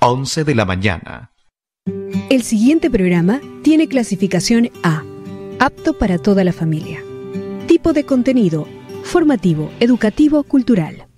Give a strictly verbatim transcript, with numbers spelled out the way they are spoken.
once de la mañana. El siguiente programa tiene clasificación A, apto para toda la familia. Tipo de contenido: formativo, educativo, cultural.